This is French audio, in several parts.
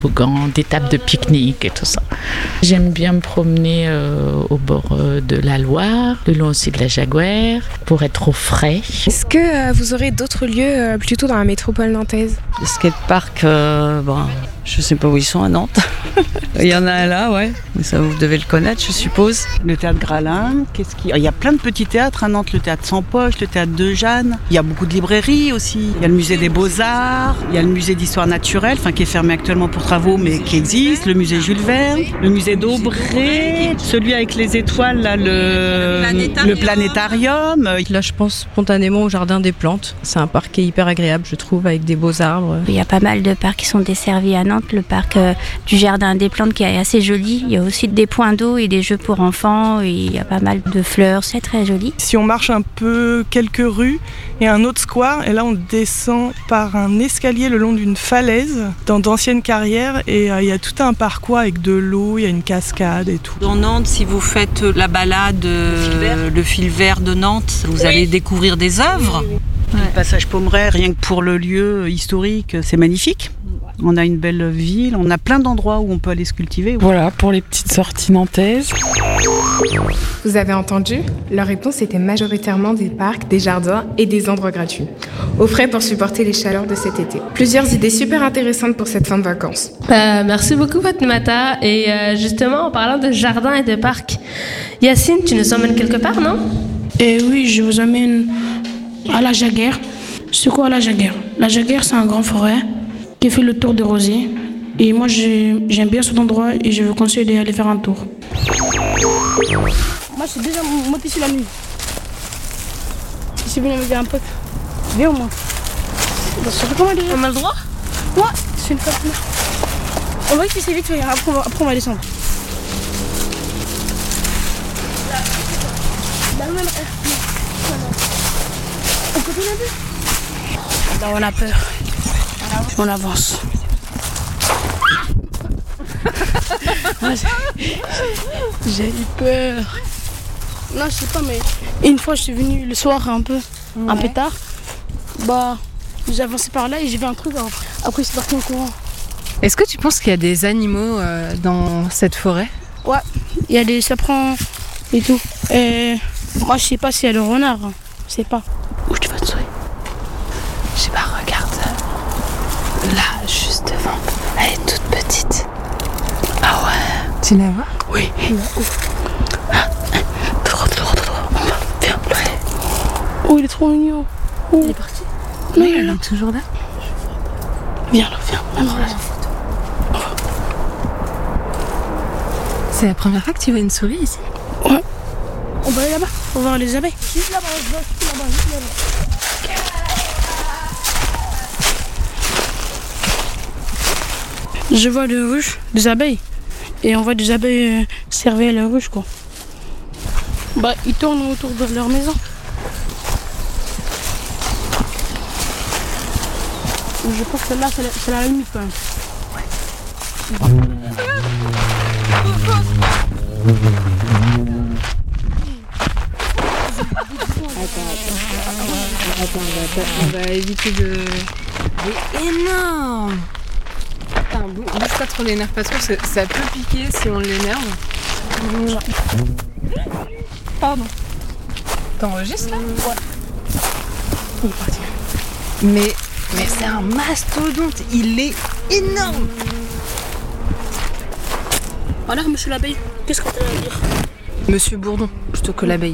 Des tables de pique-nique et tout ça. J'aime bien me promener au bord de la Loire, le long aussi de la Jaguar, pour être au frais. Est-ce que vous aurez d'autres lieux plutôt dans la métropole nantaise ? Le skatepark, je sais pas où ils sont à Nantes. Il y en a un là, ouais. Mais ça, vous devez le connaître, je suppose. Le théâtre Gralin, il y a plein de petits théâtres à Nantes, le théâtre Sans Poche, le théâtre de Jeanne. Il y a beaucoup de librairies aussi. Il y a le musée des Beaux-Arts, il y a le musée d'histoire naturelle, qui est fermé actuellement pour travaux, mais qui existe. Le musée Jules Verne, le musée d'Aubray, celui avec les étoiles, là, le planétarium. Là, je pense spontanément au Jardin des Plantes. C'est un parc qui est hyper agréable, je trouve, avec des beaux arbres. Il y a pas mal de parcs qui sont desservis à Nantes. Le parc du Jardin des Plantes qui est assez joli. Il y a aussi des points d'eau et des jeux pour enfants. Et il y a pas mal de fleurs, c'est très joli. Si on marche un peu quelques rues, il y a un autre square et là on descend par un escalier le long d'une falaise dans d'anciennes carrières et il y a tout un parcours avec de l'eau, il y a une cascade et tout. Dans Nantes, si vous faites la balade le fil vert de Nantes, vous allez découvrir des œuvres. Le passage Pommeraye, rien que pour le lieu historique, c'est magnifique. On a une belle ville, on a plein d'endroits où on peut aller se cultiver. Voilà, pour les petites sorties nantaises. Vous avez entendu ? Leur réponse était majoritairement des parcs, des jardins et des endroits gratuits, au frais pour supporter les chaleurs de cet été. Plusieurs idées super intéressantes pour cette fin de vacances. Merci beaucoup Fatmata. Et justement, en parlant de jardins et de parcs, Yacine, tu nous emmènes quelque part, non ? Oui, je vous emmène à la Jaguar. C'est quoi la Jaguar ? La Jaguar, c'est un grand forêt qui fait le tour des rosiers. Et moi, j'aime bien cet endroit et je vous conseille d'aller faire un tour. Moi, je suis déjà monté ici la nuit. Je suis venu avec un pote. Viens au moins. On a le droit ? Ouais, c'est une fois. On va essayer vite, après on va descendre. On continue un peu ? Là, on a peur. On avance. J'ai eu peur. Non, je sais pas, mais une fois je suis venue le soir un peu tard. J'ai avancé par là et j'ai vu un truc. Après, je suis parti en courant. Est-ce que tu penses qu'il y a des animaux dans cette forêt ? Ouais, il y a des sapins et tout. Et moi, je sais pas s'il y a le renard. Je sais pas. Où tu vas te sauver ? Je sais pas, regarde. Là, juste devant. Elle est toute petite. Ah ouais. Tu la vois ? Oui. Trop. Viens. Oh, il est trop mignon. Il est parti ? Non, il est toujours là. Viens là, viens. C'est la première fois que tu vois une souris ici ? Ouais. On va aller là-bas, on va voir les abeilles. Juste là-bas. Je vois le ruche des abeilles. Et on voit des abeilles servir à la ruche, quoi. Ils tournent autour de leur maison. Je pense que là, c'est la limite, quand même. Attends, on va éviter de... C'est énorme! Attends, bouge pas trop, l'énerve pas trop, ça peut piquer si on l'énerve. Pardon. T'enregistres là? Ouais. Il est parti. Mais c'est un mastodonte, il est énorme! Alors, monsieur l'abeille, qu'est-ce que tu as à dire? Monsieur Bourdon, plutôt que l'abeille.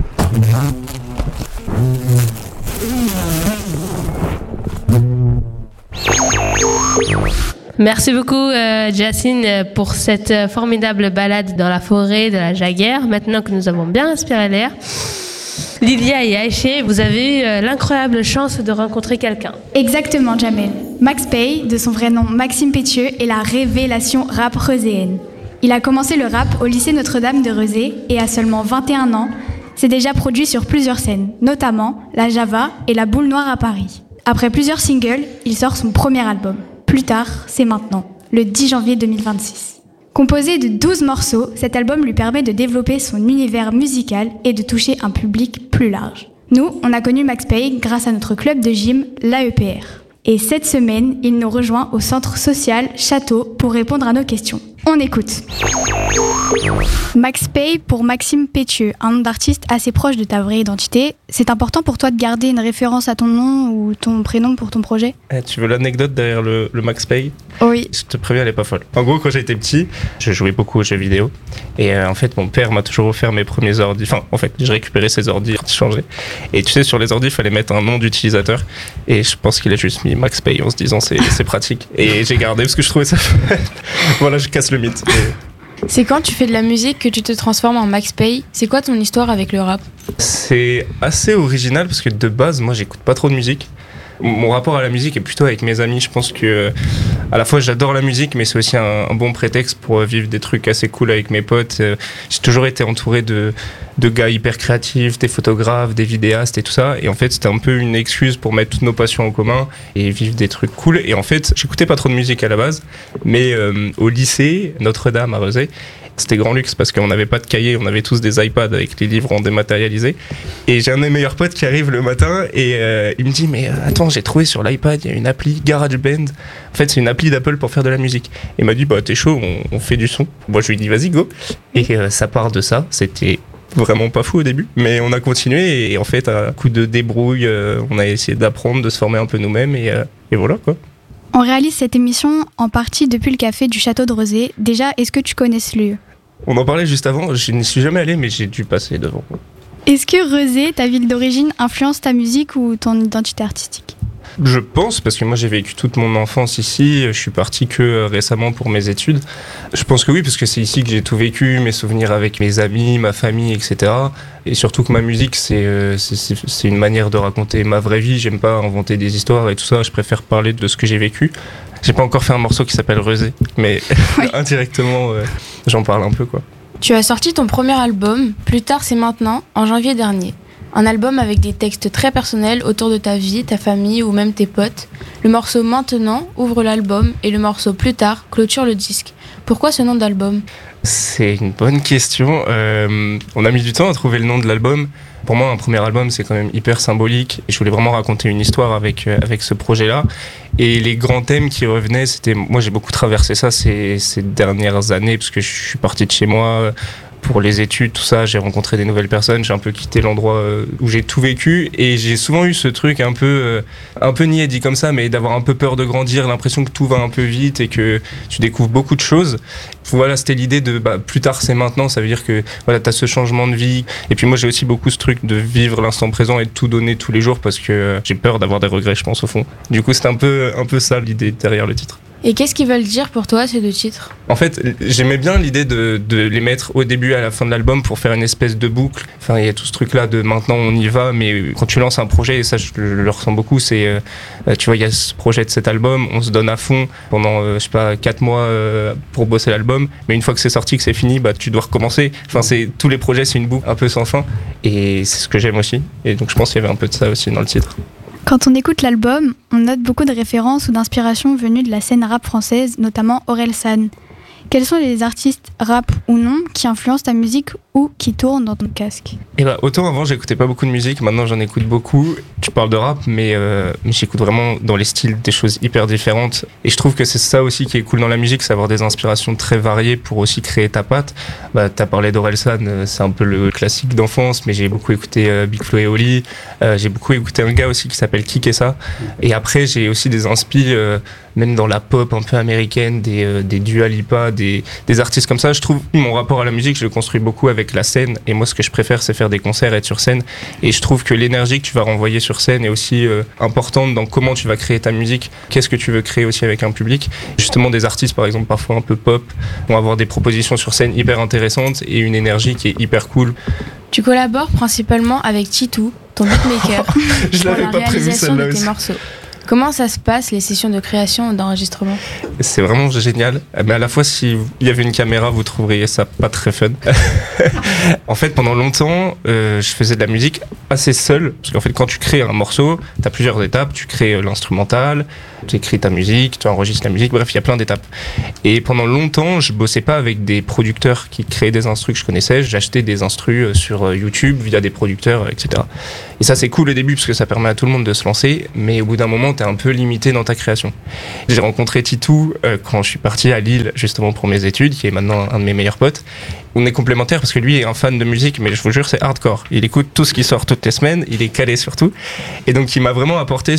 Merci beaucoup Jacine pour cette formidable balade dans la forêt de la Jaguar. Maintenant que nous avons bien respiré l'air, Lydia et Aïché, vous avez eu l'incroyable chance de rencontrer quelqu'un. Exactement, Jamel. Max Pay, de son vrai nom Maxime Pétieux, est la révélation rap reuséenne. Il a commencé le rap au lycée Notre-Dame de Rezé et à seulement 21 ans, s'est déjà produit sur plusieurs scènes, notamment la Java et la Boule Noire à Paris. Après plusieurs singles, il sort son premier album. Plus tard, c'est maintenant, le 10 janvier 2026. Composé de 12 morceaux, cet album lui permet de développer son univers musical et de toucher un public plus large. Nous, on a connu Max Pay grâce à notre club de gym, l'AEPR. Et cette semaine, il nous rejoint au centre social Château pour répondre à nos questions. On écoute. Max Pay pour Maxime Pétieux, un nom d'artiste assez proche de ta vraie identité. C'est important pour toi de garder une référence à ton nom ou ton prénom pour ton projet ? Tu veux l'anecdote derrière le Max Pay ? Oui. Je te préviens, elle est pas folle. En gros, quand j'étais petit, je jouais beaucoup aux jeux vidéo. Et en fait, mon père m'a toujours offert mes premiers ordi. Enfin, en fait, j'ai récupéré ses ordi quand il changeait. Et tu sais, sur les ordi, il fallait mettre un nom d'utilisateur. Et je pense qu'il a juste mis Max Pay en se disant c'est pratique. Et j'ai gardé parce que je trouvais ça fun. Voilà, je casse le mythe. C'est quand tu fais de la musique que tu te transformes en Max Pay. C'est quoi ton histoire avec le rap ? C'est assez original parce que de base, moi, j'écoute pas trop de musique. Mon rapport à la musique est plutôt avec mes amis. Je pense que à la fois j'adore la musique, mais c'est aussi un bon prétexte pour vivre des trucs assez cool avec mes potes. J'ai toujours été entouré de gars hyper créatifs, des photographes, des vidéastes et tout ça. Et en fait, c'était un peu une excuse pour mettre toutes nos passions en commun et vivre des trucs cool. Et en fait, j'écoutais pas trop de musique à la base, mais au lycée, Notre-Dame à Rezé, c'était grand luxe parce qu'on n'avait pas de cahier, on avait tous des iPads avec les livres en dématérialisé. Et j'ai un de mes meilleurs potes qui arrive le matin et il me dit mais attends, j'ai trouvé sur l'iPad, il y a une appli GarageBand. En fait, c'est une appli d'Apple pour faire de la musique. Et il m'a dit bah t'es chaud, on fait du son. Moi je lui dis vas-y go. Et ça part de ça, c'était vraiment pas fou au début, mais on a continué et en fait à coup de débrouille, on a essayé d'apprendre, de se former un peu nous-mêmes et voilà quoi. On réalise cette émission en partie depuis le café du Château de Rezé. Déjà, est-ce que tu connais ce lieu ? On en parlait juste avant, je n'y suis jamais allé mais j'ai dû passer devant. Est-ce que Rezé, ta ville d'origine, influence ta musique ou ton identité artistique ? Je pense, parce que moi j'ai vécu toute mon enfance ici, je suis parti que récemment pour mes études. Je pense que oui, parce que c'est ici que j'ai tout vécu, mes souvenirs avec mes amis, ma famille, etc. Et surtout que ma musique, c'est une manière de raconter ma vraie vie. J'aime pas inventer des histoires et tout ça, je préfère parler de ce que j'ai vécu. J'ai pas encore fait un morceau qui s'appelle Rezé, mais oui. Indirectement, j'en parle un peu quoi. Tu as sorti ton premier album, Plus tard c'est maintenant, en janvier dernier. Un album avec des textes très personnels autour de ta vie, ta famille ou même tes potes. Le morceau Maintenant ouvre l'album et le morceau Plus tard clôture le disque. Pourquoi ce nom d'album ? C'est une bonne question. On a mis du temps à trouver le nom de l'album. Pour moi, un premier album, c'est quand même hyper symbolique. Je voulais vraiment raconter une histoire avec ce projet-là. Et les grands thèmes qui revenaient, c'était... Moi, j'ai beaucoup traversé ça ces dernières années, parce que je suis parti de chez moi pour les études, tout ça. J'ai rencontré des nouvelles personnes, j'ai un peu quitté l'endroit où j'ai tout vécu. Et j'ai souvent eu ce truc un peu niais dit comme ça, mais d'avoir un peu peur de grandir, l'impression que tout va un peu vite et que tu découvres beaucoup de choses. Voilà, c'était l'idée de plus tard c'est maintenant, ça veut dire que voilà, t'as ce changement de vie. Et puis moi j'ai aussi beaucoup ce truc de vivre l'instant présent et de tout donner tous les jours parce que j'ai peur d'avoir des regrets, je pense, au fond. Du coup c'était un peu ça l'idée derrière le titre. Et qu'est-ce qu'ils veulent dire pour toi ces deux titres ? En fait, j'aimais bien l'idée de les mettre au début et à la fin de l'album pour faire une espèce de boucle. Enfin, il y a tout ce truc-là de maintenant on y va, mais quand tu lances un projet, et ça je le ressens beaucoup, c'est, tu vois, il y a ce projet de cet album, on se donne à fond pendant, 4 mois pour bosser l'album, mais une fois que c'est sorti, que c'est fini, tu dois recommencer. Enfin, tous les projets, c'est une boucle un peu sans fin, et c'est ce que j'aime aussi. Et donc je pense qu'il y avait un peu de ça aussi dans le titre. Quand on écoute l'album, on note beaucoup de références ou d'inspirations venues de la scène rap française, notamment Orelsan. Quels sont les artistes rap ou non qui influencent ta musique ou qui tournent dans ton casque ? Autant avant j'écoutais pas beaucoup de musique, maintenant j'en écoute beaucoup. Tu parles de rap, mais j'écoute vraiment dans les styles des choses hyper différentes. Et je trouve que c'est ça aussi qui est cool dans la musique, c'est avoir des inspirations très variées pour aussi créer ta patte. T'as parlé d'Orelsan, c'est un peu le classique d'enfance, mais j'ai beaucoup écouté Big Flo et Oli. J'ai beaucoup écouté un gars aussi qui s'appelle Kikessa. Et après j'ai aussi des inspi, même dans la pop un peu américaine, des Dua Lipa, des artistes comme ça. Je trouve mon rapport à la musique, je le construis beaucoup avec la scène. Et moi ce que je préfère c'est faire des concerts, être sur scène. Et je trouve que l'énergie que tu vas renvoyer sur scène est aussi importante dans comment tu vas créer ta musique. Qu'est-ce que tu veux créer aussi avec un public. Justement des artistes par exemple parfois un peu pop vont avoir des propositions sur scène hyper intéressantes et une énergie qui est hyper cool. Tu collabores principalement avec Titou, ton beatmaker, je l'avais pas prévu celle-là aussi. Morceaux. Comment ça se passe, les sessions de création ou d'enregistrement ? C'est vraiment génial. Mais à la fois, s'il y avait une caméra, vous trouveriez ça pas très fun. En fait, pendant longtemps, je faisais de la musique assez seul. Parce qu'en fait, quand tu crées un morceau, t'as plusieurs étapes. Tu crées l'instrumental, Tu écris ta musique, tu enregistres la musique, bref, il y a plein d'étapes. Et pendant longtemps, je bossais pas avec des producteurs qui créaient des instrus que je connaissais, j'achetais des instrus sur YouTube via des producteurs, etc. Et ça, c'est cool au début parce que ça permet à tout le monde de se lancer, mais au bout d'un moment, t'es un peu limité dans ta création. J'ai rencontré Titou quand je suis parti à Lille, justement pour mes études, qui est maintenant un de mes meilleurs potes. On est complémentaires parce que lui est un fan de musique, mais je vous jure, c'est hardcore. Il écoute tout ce qui sort toutes les semaines, il est calé sur tout. Et donc, il m'a vraiment apporté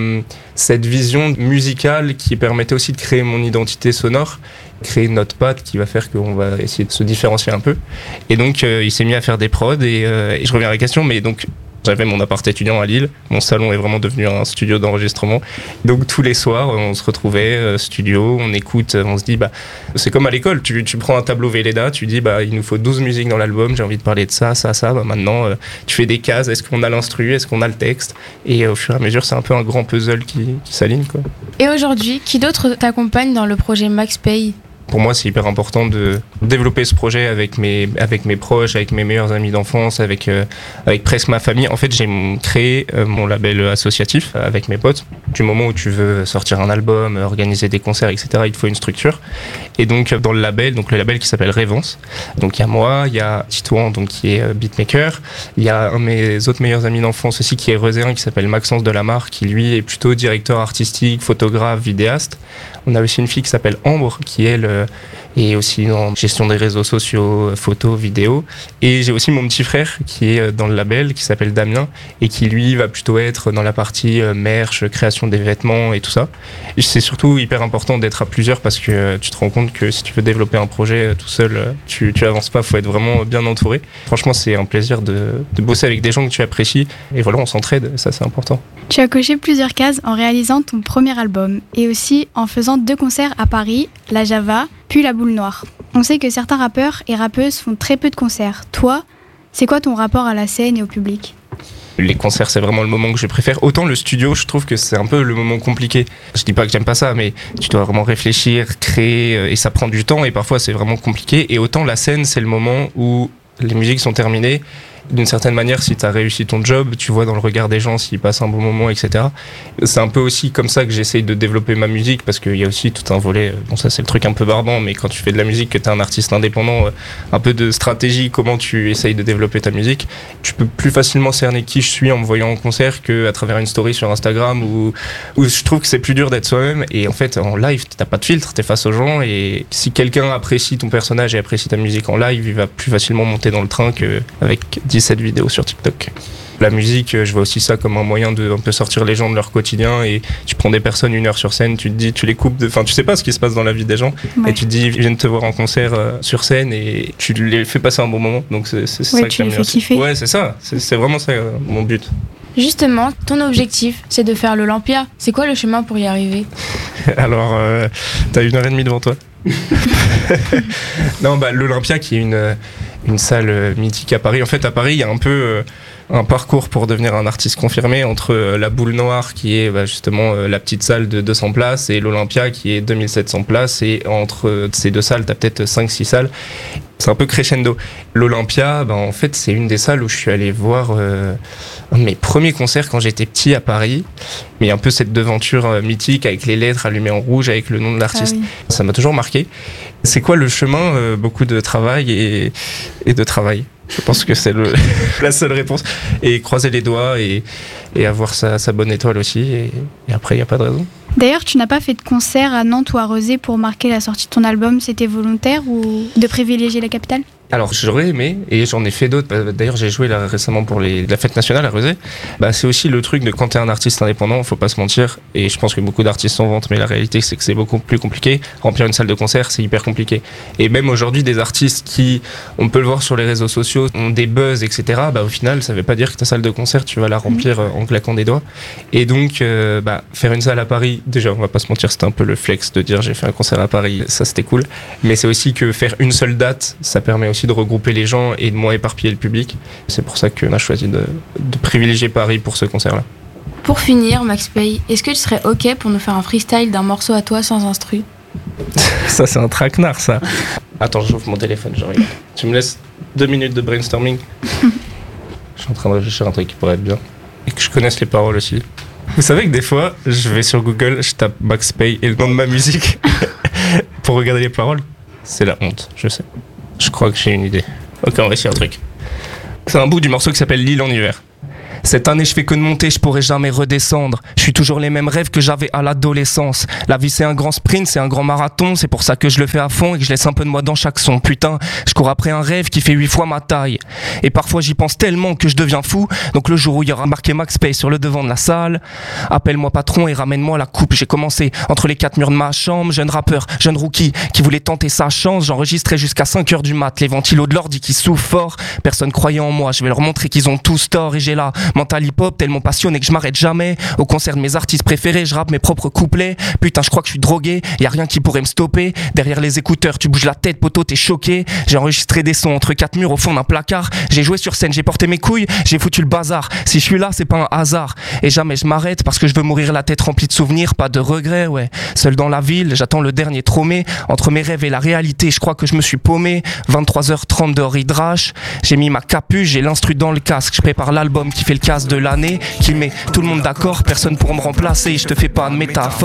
cette vision musicale qui permettait aussi de créer mon identité sonore, créer notre patte qui va faire qu'on va essayer de se différencier un peu. Et donc, il s'est mis à faire des prods et je reviens à la question, mais donc, j'avais mon appart étudiant à Lille. Mon salon est vraiment devenu un studio d'enregistrement. Donc tous les soirs, on se retrouvait studio, on écoute, on se dit c'est comme à l'école. Tu prends un tableau Velleda, tu dis il nous faut 12 musiques dans l'album. J'ai envie de parler de ça. Maintenant, tu fais des cases. Est-ce qu'on a l'instru? Est-ce qu'on a le texte? Et au fur et à mesure, c'est un peu un grand puzzle qui s'aligne, quoi. Et aujourd'hui, qui d'autre t'accompagne dans le projet Max Pay? Pour moi, c'est hyper important de développer ce projet avec mes proches, avec mes meilleurs amis d'enfance, avec presque ma famille. En fait, j'ai créé mon label associatif avec mes potes. Du moment où tu veux sortir un album, organiser des concerts, etc., il te faut une structure. Et donc, dans le label qui s'appelle Révence, donc il y a moi, il y a Titouan, donc qui est beatmaker, il y a un de mes autres meilleurs amis d'enfance aussi qui est reuséen, qui s'appelle Maxence Delamarre, qui lui est plutôt directeur artistique, photographe, vidéaste. On a aussi une fille qui s'appelle Ambre, qui elle est aussi en gestion des réseaux sociaux, photos, vidéos. Et j'ai aussi mon petit frère qui est dans le label, qui s'appelle Damien, et qui lui va plutôt être dans la partie merch, création des vêtements et tout ça. Et c'est surtout hyper important d'être à plusieurs parce que tu te rends compte que si tu veux développer un projet tout seul, tu avances pas, faut être vraiment bien entouré. Franchement, c'est un plaisir de bosser avec des gens que tu apprécies. Et voilà, on s'entraide, ça c'est important. Tu as coché plusieurs cases en réalisant ton premier album et aussi en faisant 2 concerts à Paris, la Java, puis la Boule Noire. On sait que certains rappeurs et rappeuses font très peu de concerts. Toi, c'est quoi ton rapport à la scène et au public ? Les concerts, c'est vraiment le moment que je préfère. Autant le studio, je trouve que c'est un peu le moment compliqué. Je dis pas que j'aime pas ça, mais tu dois vraiment réfléchir, créer, et ça prend du temps, et parfois c'est vraiment compliqué. Et autant la scène, c'est le moment où les musiques sont terminées. D'une certaine manière, si tu as réussi ton job, tu vois dans le regard des gens s'ils passent un bon moment, etc. C'est un peu aussi comme ça que j'essaye de développer ma musique, parce qu'il y a aussi tout un volet, bon ça c'est le truc un peu barbant, mais quand tu fais de la musique, que tu es un artiste indépendant, un peu de stratégie, comment tu essayes de développer ta musique. Tu peux plus facilement cerner qui je suis en me voyant en concert qu'à travers une story sur Instagram, où je trouve que c'est plus dur d'être soi-même, et en fait en live, t'as pas de filtre, t'es face aux gens, et si quelqu'un apprécie ton personnage et apprécie ta musique en live, il va plus facilement monter dans le train qu'avec 17 vidéos sur TikTok. La musique, je vois aussi ça comme un moyen de un peu sortir les gens de leur quotidien, et tu prends des personnes 1 heure sur scène, tu te dis, tu les coupes, enfin tu sais pas ce qui se passe dans la vie des gens, et tu te dis, ils viennent te voir en concert sur scène et tu les fais passer un bon moment, donc c'est ça que j'aime bien aussi. Ouais, c'est ça, c'est vraiment ça mon but. Justement, ton objectif, c'est de faire l'Olympia. C'est quoi le chemin pour y arriver ? Alors, t'as 1h30 devant toi. Non, l'Olympia qui est une salle mythique à Paris. En fait, à Paris, il y a un peu un parcours pour devenir un artiste confirmé entre la Boule Noire qui est justement la petite salle de 200 places et l'Olympia qui est 2700 places, et entre ces 2 salles, t'as peut-être 5-6 salles. C'est un peu crescendo. L'Olympia, en fait, c'est une des salles où je suis allé voir un de mes premiers concerts quand j'étais petit à Paris. Mais un peu cette devanture mythique avec les lettres allumées en rouge avec le nom de l'artiste. Ah oui. Ça m'a toujours marqué. C'est quoi le chemin ? Beaucoup de travail et de travail. Je pense que c'est la seule réponse. Et croiser les doigts et avoir sa bonne étoile aussi. Et après, il n'y a pas de raison. D'ailleurs, tu n'as pas fait de concert à Nantes ou à Rezé pour marquer la sortie de ton album. C'était volontaire ou de privilégier la capitale ? Alors j'aurais aimé, et j'en ai fait d'autres. D'ailleurs j'ai joué là récemment pour la fête nationale à Rezé. C'est aussi le truc de quand t'es un artiste indépendant, faut pas se mentir, et je pense que beaucoup d'artistes s'en vantent, mais la réalité c'est que c'est beaucoup plus compliqué. Remplir une salle de concert, c'est hyper compliqué. Et même aujourd'hui, des artistes qui, on peut le voir sur les réseaux sociaux, ont des buzz, etc. Au final, ça veut pas dire que ta salle de concert, tu vas la remplir en claquant des doigts. Et donc faire une salle à Paris, déjà on va pas se mentir, c'était un peu le flex de dire j'ai fait un concert à Paris, ça c'était cool. Mais c'est aussi que faire une seule date, ça permet aussi de regrouper les gens et de moins éparpiller le public. C'est pour ça qu'on a choisi de privilégier Paris pour ce concert-là. Pour finir, Max Pay, est-ce que tu serais OK pour nous faire un freestyle d'un morceau à toi sans instru ? Ça, c'est un traquenard, ça. Attends, j'ouvre mon téléphone, je regarde. Tu me laisses 2 minutes de brainstorming ? Je suis en train de réfléchir à un truc qui pourrait être bien. Et que je connaisse les paroles aussi. Vous savez que des fois, je vais sur Google, je tape Max Pay et le nom de ma musique pour regarder les paroles. C'est la honte, je sais. Je crois que j'ai une idée. Ok, on va essayer un truc. C'est un bout du morceau qui s'appelle L'île en hiver. Cette année je fais que de monter, je pourrai jamais redescendre. Je suis toujours les mêmes rêves que j'avais à l'adolescence. La vie c'est un grand sprint, c'est un grand marathon. C'est pour ça que je le fais à fond et que je laisse un peu de moi dans chaque son. Putain, je cours après un rêve qui fait 8 fois ma taille. Et parfois j'y pense tellement que je deviens fou. Donc le jour où il y aura marqué Max Pay sur le devant de la salle, appelle-moi patron et ramène-moi la coupe. J'ai commencé entre les 4 murs de ma chambre. Jeune rappeur, jeune rookie qui voulait tenter sa chance. J'enregistrais jusqu'à 5h du mat. Les ventilos de l'ordi qui souffrent fort. Personne croyait en moi, je vais leur montrer qu'ils ont tous tort. Et j'ai là mental hip-hop tellement passionné que je m'arrête jamais. Au concert de mes artistes préférés, je rappe mes propres couplets. Putain, je crois que je suis drogué, y a rien qui pourrait me stopper. Derrière les écouteurs, tu bouges la tête, poteau, t'es choqué. J'ai enregistré des sons entre 4 murs au fond d'un placard. J'ai joué sur scène, j'ai porté mes couilles, j'ai foutu le bazar. Si je suis là, c'est pas un hasard. Et jamais je m'arrête parce que je veux mourir la tête remplie de souvenirs, pas de regrets, ouais. Seul dans la ville, j'attends le dernier tromé. Entre mes rêves et la réalité, je crois que je me suis paumé. 23h30 dehors, il drache. J'ai mis ma capuche, j'ai l'instru dans le casque. Je prépare l'album qui fait le casse de l'année, qui met tout le monde d'accord, personne pour me remplacer. Je te fais pas de métaphore.